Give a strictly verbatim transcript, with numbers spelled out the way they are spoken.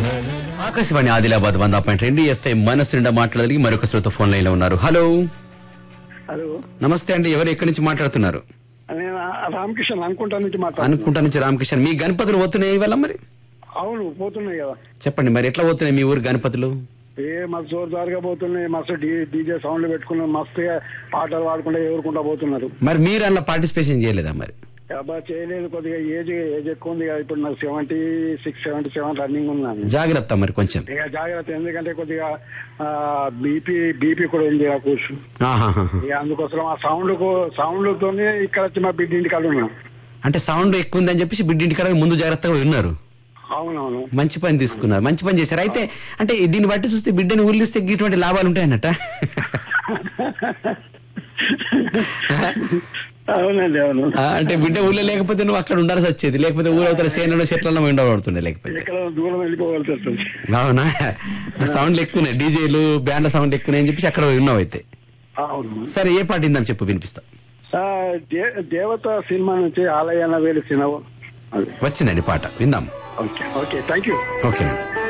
ఆకాశవాణి ఆదిలాబాద్ వంద పాయింట్ రెండు ఎఫ్ఎం మనసు నిండా మాట్లాడగలిగి మరొక శ్రోత ఫోన్ లైన్ లో ఉన్నారు. హలో హలో నమస్తే అండి, ఎవరు ఎక్కడి నుంచి మాట్లాడుతున్నారు? నేను రామకిషన్ అనుకుంటా నుంచి మాట్లాడుతున్నా. అనుకుంటా నుంచి రామకిషన్. మీ గణపతులు పోతున్నాయి ఇవాళ మరి? అవును పోతున్నాయి కదా. చెప్పండి మరి ఎట్లా పోతున్నాయి మీ ఊరు గణపతులు? ఏ మస్తు జోరుదారుగా పోతున్నాయి, మస్తు డీజే సౌండ్లు పెట్టుకున్నారు, మస్తుగా పాటలు పాడుకుంటా ఎగురుకుంటా పోతున్నారు. మరి మీరు అలా పార్టిసిపేషన్ చేయలేదా మరి? అబ్బా చేయలేదు, కొద్దిగా ఏజ్ ఏజ్ ఎక్కువ ఉంది కదా, ఇప్పుడు నాకు seventy six seventy seven running ఉన్నాను. జాగ్రత్త మరి కొంచెం ఇక జాగ్రత్త, ఎందుకంటే కొద్దిగా బీపీ బీపీ కూడా ఉంది ఆ కూర్చు. ఇక అందుకోసం ఆ సౌండ్ సౌండ్ తోనే ఇక్కడ వచ్చి మా బిడ్డ ఇంటి కాడ ఉన్నాం. అంటే సౌండ్ ఎక్కువ ఉందని చెప్పేసి బిడ్డ ఇంటి కాడ ముందు జాగ్రత్తగా ఉన్నారు. అవునవును, మంచి పని తీసుకున్నారు, మంచి పని చేశారు. అయితే అంటే దీన్ని బట్టి చూస్తే బిడ్డని ఊర్లిస్తే ఇటువంటి లాభాలు ఉంటాయన్నట. అవునండి అవును. అంటే బిడ్డ ఊళ్ళో లేకపోతే నువ్వు అక్కడ ఉండాల్సి వచ్చేది, లేకపోతే ఊరు అవుతారు సేనలో చెట్లలో ఉండబడుతుండే, లేకపోతే దూరం వెళ్ళిపోవాల్సి వస్తుంది. అవునా? సౌండ్లు ఎక్కువనే, డీజేలు బ్యాండ్ల సౌండ్ ఎక్కువనే అని చెప్పేసి అక్కడ ఉన్నావు. అయితే సరే, ఏ పాట ఇందాం చెప్పు, వినిపిస్తా. దేవత సినిమా నుంచి ఆలయాన వేలు సినిమా వచ్చిందండి పాట, విందాం. Okay okay thank you. Okay.